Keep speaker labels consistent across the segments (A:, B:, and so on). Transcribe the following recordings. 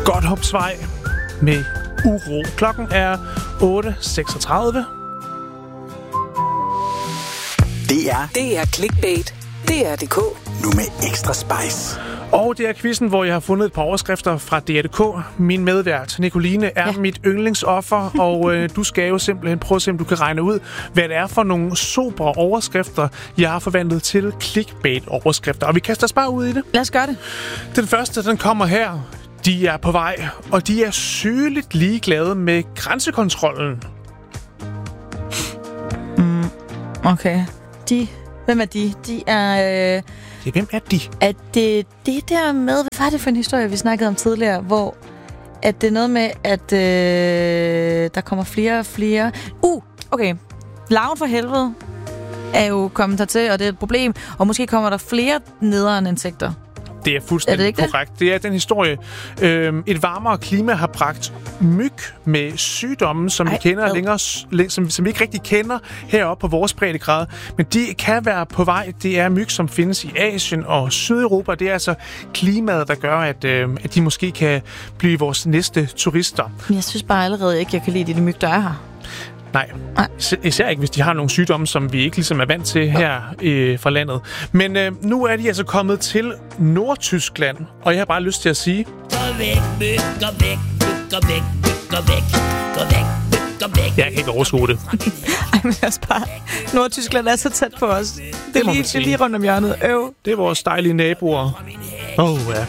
A: Godthåbsvej med Uro. Klokken er 8.36.
B: Det er Clickbait. DR.dk.
C: Nu med ekstra spice.
A: Og det er quizzen, hvor jeg har fundet et par overskrifter fra DR.dk. Min medvært, Nicoline, er mit yndlingsoffer, og du skal jo simpelthen prøve at se, om du kan regne ud, hvad det er for nogle sobre overskrifter, jeg har forvandlet til clickbait-overskrifter. Og vi kaster os bare ud i det.
D: Lad os gøre det.
A: Den første, den kommer her. De er på vej, og de er sygeligt ligeglade med grænsekontrollen.
D: Okay. Hvem er de? De er...
A: Hvem er de?
D: At det der med... Hvad var det for en historie, vi snakkede om tidligere, hvor at det er noget med, at der kommer flere og flere... Okay. Loud for helvede er jo kommet dertil, og det er et problem. Og måske kommer der flere nederen insekter.
A: Det er fuldstændig korrekt. Det er den historie. Et varmere klima har bragt myg med sygdomme, som vi kender længere, som vi ikke rigtig kender heroppe på vores breddegrad. Men de kan være på vej. Det er myg, som findes i Asien og Sydeuropa. Det er altså klimaet, der gør, at de måske kan blive vores næste turister.
D: Men jeg synes bare allerede ikke, jeg kan lide de myg, der er her.
A: Nej, især ikke, hvis de har nogle sygdomme, som vi ikke ligesom er vant til her fra landet. Men nu er de altså kommet til Nordtyskland, og jeg har bare lyst til at sige...
E: Gå væk, myg, gå væk, gå væk, gå væk, gå væk, gå væk.
A: Jeg kan ikke overskue det.
D: Ej, men også bare... Nordtyskland er så tæt på os. Det er lige rundt om hjørnet.
A: Det er vores dejlige naboer. Ja.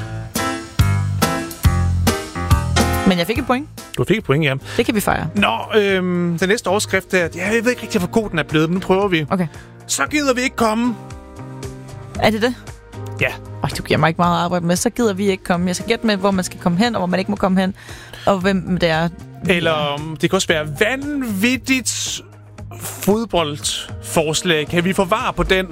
D: Men jeg fik et point.
A: Du fik et point, ja.
D: Det kan vi fejre.
A: Den næste overskrift er... Jeg ved ikke rigtig, hvor god den er blevet, men nu prøver vi.
D: Okay.
A: Så gider vi ikke komme.
D: Er det det?
A: Ja.
D: Du giver mig ikke meget arbejde med. Så gider vi ikke komme. Jeg skal gætte med, hvor man skal komme hen, og hvor man ikke må komme hen. Og hvem det er.
A: Eller det kan også være vanvittigt fodboldforslag. Kan vi få var på den?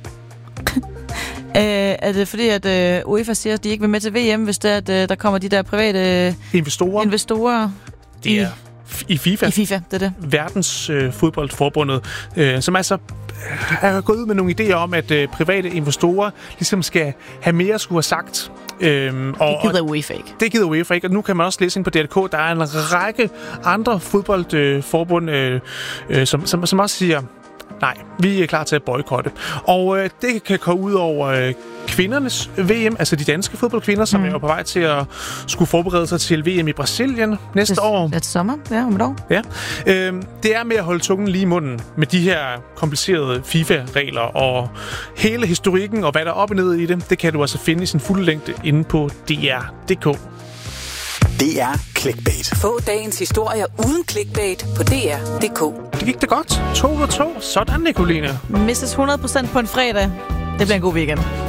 D: Er det fordi, at UEFA siger, at de ikke vil med til VM, hvis det er, at der kommer de der private investorer
A: det er i FIFA.
D: I FIFA, det er det.
A: Verdens fodboldforbundet, som altså er gået ud med nogle idéer om, at private investorer ligesom skal have mere at skulle have sagt.
D: Det gider UEFA ikke.
A: Det gider UEFA ikke, og nu kan man også læse ind på DR.dk, der er en række andre fodboldforbund, som også siger... Nej, vi er klar til at boykotte. Og det kan komme ud over kvindernes VM, altså de danske fodboldkvinder, som er på vej til at skulle forberede sig til VM i Brasilien næste år.
D: Det sommer, ja, om et år.
A: Ja. Det er med at holde tungen lige i munden med de her komplicerede FIFA-regler, og hele historikken og hvad der er op og ned i det kan du altså finde i sin fulde længde inde på DR.dk.
C: Det er Clickbait.
B: Få dagens historier uden clickbait på DR.dk.
A: Det gik da godt. 2 ud af 2. Sådan, Nicoline.
D: Misses 100% på en fredag. Det bliver en god weekend.